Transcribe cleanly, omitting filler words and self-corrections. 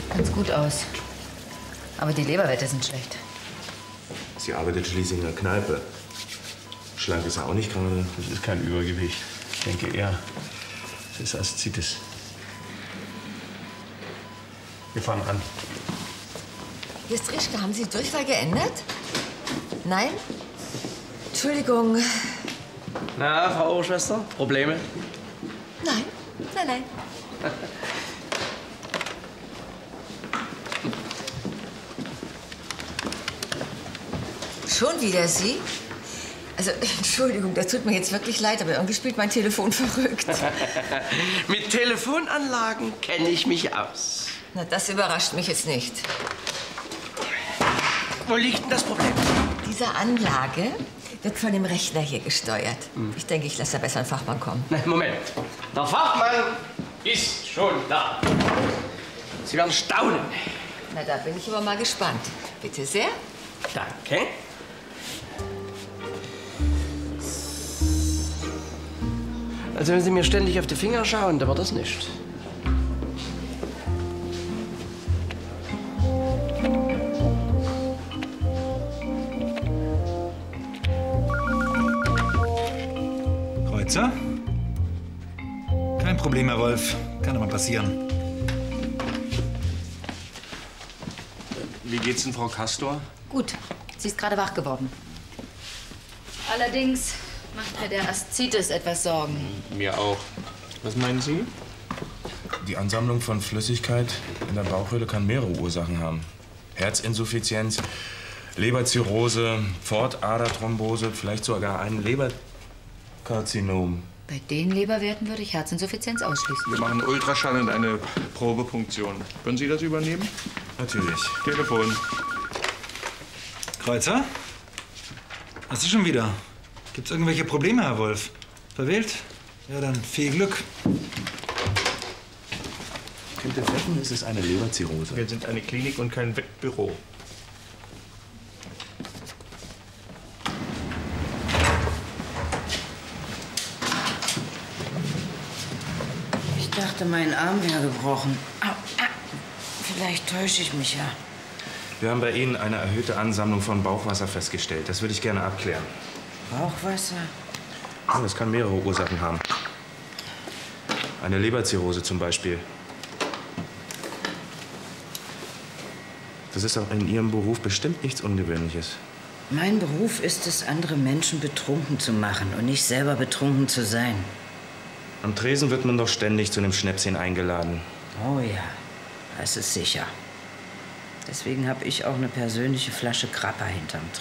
ganz gut aus. Aber die Leberwerte sind schlecht. Sie arbeitet schließlich in der Kneipe. Schlank ist er auch nicht gerade. Das ist kein Übergewicht. Ich denke eher, es ist Aszites. Wir fahren an. Hier ist Rischke. Haben Sie die Durchfall geändert? Nein? Entschuldigung. Na, Frau Oberschwester, Probleme? Nein, nein, nein. Schon wieder Sie? Also, Entschuldigung, das tut mir jetzt wirklich leid, aber irgendwie spielt mein Telefon verrückt. Mit Telefonanlagen kenne ich mich aus. Na, das überrascht mich jetzt nicht. Wo liegt denn das Problem? Diese Anlage wird von dem Rechner hier gesteuert. Ich denke, ich lasse da besser einen Fachmann kommen. Na, Moment. Der Fachmann ist schon da. Sie werden staunen. Na, da bin ich aber mal gespannt. Bitte sehr. Danke. Also, wenn Sie mir ständig auf die Finger schauen, dann wird das nicht. Kreuzer? Kein Problem, Herr Wolf. Kann doch mal passieren. Wie geht's denn Frau Castor? Gut, sie ist gerade wach geworden. Allerdings macht mir der Aszites etwas Sorgen. Mir auch. Was meinen Sie? Die Ansammlung von Flüssigkeit in der Bauchhöhle kann mehrere Ursachen haben. Herzinsuffizienz, Leberzirrhose, Pfortaderthrombose, vielleicht sogar ein Leberkarzinom. Bei den Leberwerten würde ich Herzinsuffizienz ausschließen. Wir machen Ultraschall und eine Probepunktion. Würden Sie das übernehmen? Natürlich. Telefon. Kreuzer? Was ist schon wieder? Gibt's irgendwelche Probleme, Herr Wolf? Verwählt? Ja, dann viel Glück. Könnte wetten, es ist eine Leberzirrhose. Wir sind eine Klinik und kein Wettbüro. Ich dachte, mein Arm wäre gebrochen. Au, vielleicht täusche ich mich ja. Wir haben bei Ihnen eine erhöhte Ansammlung von Bauchwasser festgestellt. Das würde ich gerne abklären. Bauchwasser? Ja, das kann mehrere Ursachen haben. Eine Leberzirrhose zum Beispiel. Das ist auch in Ihrem Beruf bestimmt nichts Ungewöhnliches. Mein Beruf ist es, andere Menschen betrunken zu machen und nicht selber betrunken zu sein. Am Tresen wird man doch ständig zu einem Schnäpschen eingeladen. Oh ja, das ist sicher. Deswegen habe ich auch eine persönliche Flasche Grappa hinterm Tresen.